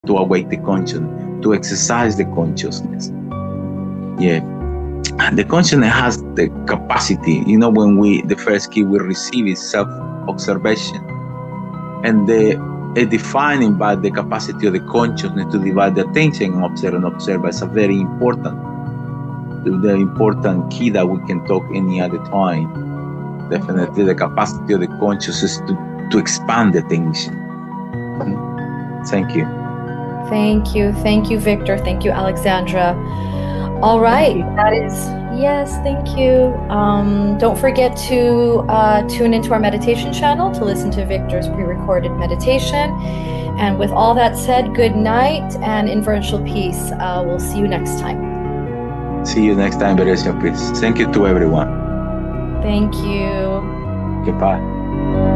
to awake the consciousness, to exercise the consciousness. Yeah. And the consciousness has the capacity, when the first key we receive is self-observation. And defining by the capacity of the consciousness to divide the attention and observe is a very important, the important key that we can talk any other time. Definitely the capacity of the consciousness to expand the attention. Thank you. Thank you, Victor. Thank you, Alexandra. All right, yes, thank you. Don't forget to tune into our meditation channel to listen to Victor's pre-recorded meditation. And with all that said, good night and inverential peace. We'll see you next time. See you next time, Beresia, please. Thank you to everyone. Thank you. Goodbye.